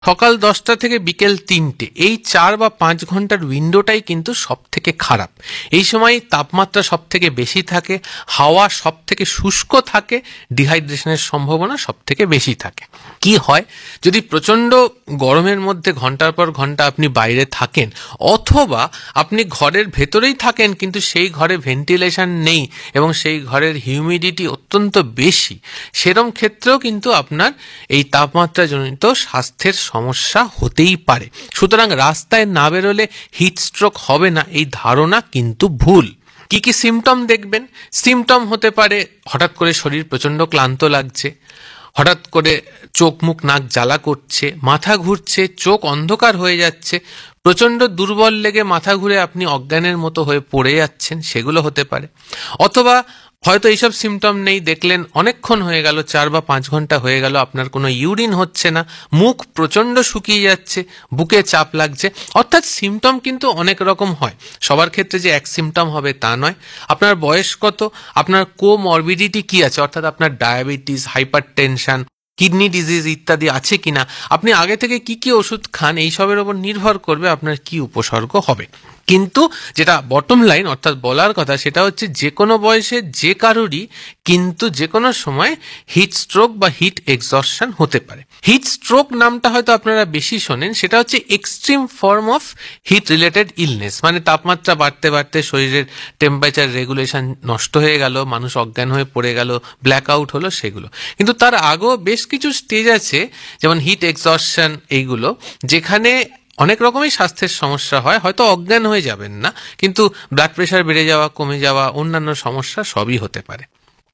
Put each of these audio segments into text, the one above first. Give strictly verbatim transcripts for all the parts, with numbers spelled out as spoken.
সকাল দশটা থেকে বিকেল তিনটে, এই চার বা পাঁচ ঘন্টার উইন্ডোটাই কিন্তু সব থেকে খারাপ। এই সময় তাপমাত্রা সব থেকে বেশি থাকে, হাওয়া সব থেকে শুষ্ক থাকে, ডিহাইড্রেশনের সম্ভাবনা সব থেকে বেশি থাকে। কি হয়, যদি প্রচণ্ড গরমের মধ্যে ঘন্টার পর ঘন্টা আপনি বাইরে থাকেন, অথবা আপনি ঘরের ভেতরেই থাকেন কিন্তু সেই ঘরে ভেন্টিলেশন নেই এবং সেই ঘরের হিউমিডিটি অত্যন্ত বেশি, সেরম ক্ষেত্রেও কিন্তু আপনার এই তাপমাত্রাজনিত স্বাস্থ্যের সমস্যা হতেই পারে। সুতরাং রাস্তায় না বেরোলে হিট স্ট্রোক হবে না, এই ধারণা কিন্তু ভুল। কি কি সিমটম দেখবেন? সিমটম হতে পারে হঠাৎ করে শরীর প্রচণ্ড ক্লান্ত লাগছে, হঠাৎ করে চোখ মুখ নাক জ্বালা করছে, মাথা ঘুরছে, চোখ অন্ধকার হয়ে যাচ্ছে, প্রচণ্ড দুর্বল লেগে মাথা ঘুরে আপনি অজ্ঞানের মতো হয়ে পড়ে যাচ্ছেন, সেগুলো হতে পারে। অথবা হয়তো এইসব সিমটম নেই, দেখলেন অনেকক্ষণ হয়ে গেল, চার বা পাঁচ ঘন্টা হয়ে গেল, আপনার কোনো ইউরিন হচ্ছে না, মুখ প্রচণ্ড শুকিয়ে যাচ্ছে, বুকে চাপ লাগছে। অর্থাৎ সিমটম কিন্তু অনেক রকম হয়, সবার ক্ষেত্রে যে এক সিমটম হবে তা নয়। আপনার বয়স কত, আপনার কোমরবিডিটি কি আছে, অর্থাৎ আপনার diabetes, hyper tension, kidney disease ইত্যাদি আছে কিনা, আপনি আগে থেকে কি কি ওষুধ খান, এইসবের ওপর নির্ভর করবে আপনার কি উপসর্গ হবে। কিন্তু যেটা বটম লাইন অর্থাৎ বলার কথা, সেটা হচ্ছে যে কোনো বয়সে যে কারোরই কিন্তু যে কোনো সময় হিট স্ট্রোক বা হিট এক্সস্টন হতে পারে। হিট স্ট্রোক নামটা হয়তো আপনারা বেশি শোনেন, সেটা হচ্ছে extreme form of heat related illness, মানে তাপমাত্রা বাড়তে বাড়তে শরীরের টেম্পারেচার রেগুলেশন নষ্ট হয়ে গেল, মানুষ অজ্ঞান হয়ে পড়ে গেল, ব্ল্যাক আউট হলো, সেগুলো। কিন্তু তার আগেও বেশ কিছু স্টেজ আছে, যেমন হিট এক্সস্টন, এইগুলো যেখানে অনেক রকমই স্বাস্থ্যের সমস্যা হয়, হয়তো অজ্ঞান হয়ে যাবেন না, কিন্তু ব্লাড প্রেশার বেড়ে যাওয়া, কমে যাওয়া, অন্যান্য সমস্যা সবই হতে পারে।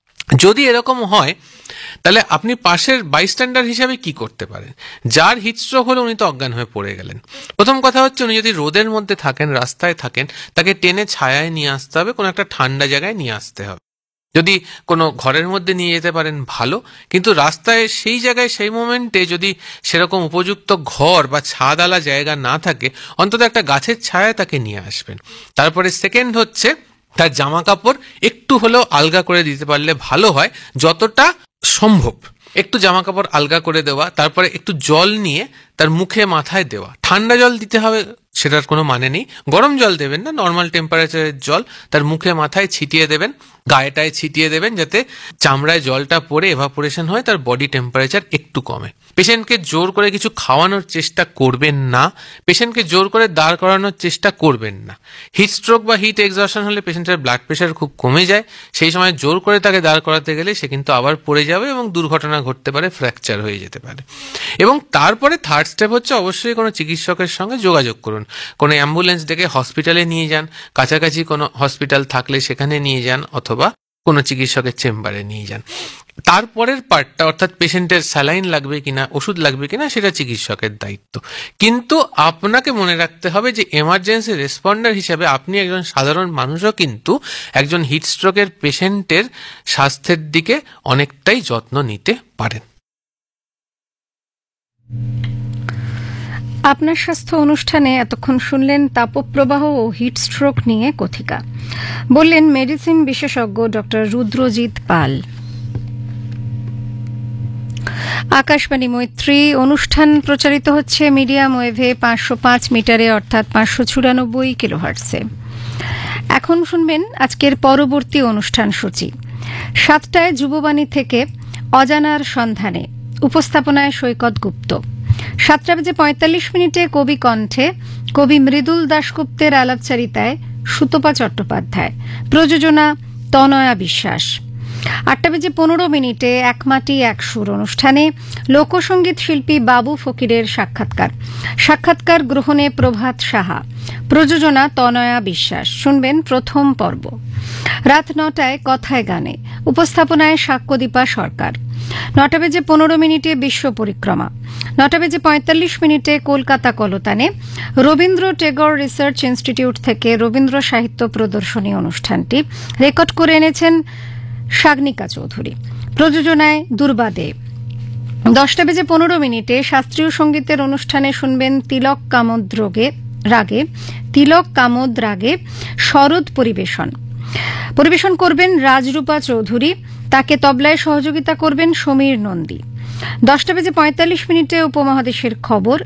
যদি এরকম হয় তাহলে আপনি পাশের বাইস্ট্যান্ডার হিসাবে কি করতে পারেন? যার হিটস্ট্রোক হলো উনি তো অজ্ঞান হয়ে পড়ে গেলেন, প্রথম কথা হচ্ছে উনি যদি রোদের মধ্যে থাকেন, রাস্তায় থাকেন, তাকে টেনে ছায়ায় নিয়ে আসতে হবে, কোনো একটা ঠান্ডা জায়গায় নিয়ে আসতে হবে। যদি কোনো ঘরের মধ্যে নিয়ে যেতে পারেন ভালো, কিন্তু রাস্তায় সেই জায়গায় সেই মোমেন্টে যদি সেরকম উপযুক্ত ঘর বা ছাদওয়ালা জায়গা না থাকে, অন্তত একটা গাছের ছায়ায় তাকে নিয়ে আসবেন। তারপরে সেকেন্ড হচ্ছে তার জামা কাপড় একটু হলেও আলগা করে দিতে পারলে ভালো হয়, যতটা সম্ভব একটু জামা কাপড় আলগা করে দেওয়া, তারপরে একটু জল নিয়ে তার মুখে মাথায় দেওয়া। ঠান্ডা জল দিতে হবে সেটার কোনো মানে নেই, গরম জল দেবেন না, নর্মাল টেম্পারেচারের জল তার মুখে মাথায় ছিটিয়ে দেবেন, গায়েটায় ছিটিয়ে দেবেন, যাতে চামড়ায় জলটা পড়ে এভাপোরেশন হয়, তার বডি টেম্পারেচার একটু কমে। পেশেন্টকে জোর করে কিছু খাওয়ানোর চেষ্টা করবেন না, পেশেন্টকে জোর করে দাঁড় করানোর চেষ্টা করবেন না। হিট স্ট্রোক বা হিট এক্সস্টন হলে পেশেন্টের ব্লাড প্রেশার খুব কমে যায়, সেই সময় জোর করে তাকে দাঁড় করাতে গেলে সে কিন্তু আবার পড়ে যাবে এবং দুর্ঘটনা ঘটতে পারে, ফ্র্যাকচার হয়ে যেতে পারে। এবং তারপরে থার্ড স্টেপ হচ্ছে অবশ্যই কোনো চিকিৎসকের সঙ্গে যোগাযোগ করুন, কোনো অ্যাম্বুলেন্স ডেকে হসপিটালে নিয়ে যান, কাছাকাছি কোনো হসপিটাল থাকলে সেখানে নিয়ে যান, অথবা কোনো চিকিৎসকের চেম্বারে নিয়ে যান। তারপরের পার্টটা অর্থাৎ পেশেন্টের স্যালাইন লাগবে কিনা, ওষুধ লাগবে কিনা, সেটা চিকিৎসকের দায়িত্ব। কিন্তু আপনাকে মনে রাখতে হবে যে এমার্জেন্সি রেসপন্ডার হিসেবে আপনি একজন সাধারণ মানুষও কিন্তু একজন হিটস্ট্রোকের পেশেন্টের স্বাস্থ্যের দিকে অনেকটাই যত্ন নিতে পারেন। আপনার স্বাস্থ্য অনুষ্ঠানে এতক্ষণ শুনলেন তাপপ্রবাহ ও হিট স্ট্রোক নিয়ে কথিকা, বললেন মেডিসিন বিশেষজ্ঞ ডক্টর রুদ্রজিৎ পাল। আকাশবাণী মৈত্রী অনুষ্ঠান প্রচারিত হচ্ছে মিডিয়াম ওয়েভে পাঁচশো পাঁচ মিটারে অর্থাৎ পাঁচশো চুরানব্বই কিলোহার্টসে। এখন শুনবেন আজকের পরবর্তী অনুষ্ঠান সূচি। সাতটায় যুববাণী থেকে অজানার সন্ধানে, উপস্থাপনায় সৈকত গুপ্ত। সাতটা বেজে পঁয়তাল্লিশ মিনিটে কবি কণ্ঠে কবি মৃদুল দাশগুপ্তের আলাপচারিতায় সুতপা চট্টোপাধ্যায়, প্রযোজনা তনয়া বিশ্বাস। আটটা বেজে পনেরো মিনিটে এক মাটি এক সুর অনুষ্ঠানে লোকসঙ্গীত শিল্পী বাবু ফকিরের সাক্ষাৎকার, সাক্ষাৎকার গ্রহণে প্রভাত সাহা, প্রযোজনা তনয়া বিশ্বাস। শুনবেন প্রথম পর্ব। রাত নটায় কথায় গানে, উপস্থাপনায় সাক্ষ্যদীপা সরকার। নটা বেজে পনেরো মিনিটে বিশ্ব পরিক্রমা। নটা বেজে পঁয়তাল্লিশ মিনিটে কলকাতা কলতানে রবীন্দ্র টেগর রিসার্চ ইনস্টিটিউট থেকে রবীন্দ্র সাহিত্য প্রদর্শনী অনুষ্ঠানটি রেকর্ড করে এনেছেন সাগনিকা চৌধুরী, প্রযোজনায় দুর্বা দেব। দশটা বেজে পনেরো মিনিটে শাস্ত্রীয় সঙ্গীতের অনুষ্ঠানে শুনবেন তিলক কামোদ রাগে রাগে তিলক কামোদ রাগে শরৎ পরিবেশন। পরিবেশন করবেন রাজরূপা চৌধুরী, তাকে তবলায় সহযোগিতা করবেন সমীর নন্দী। দশটা বেজে পঁয়তাল্লিশ মিনিটে উপমহাদেশের খবর।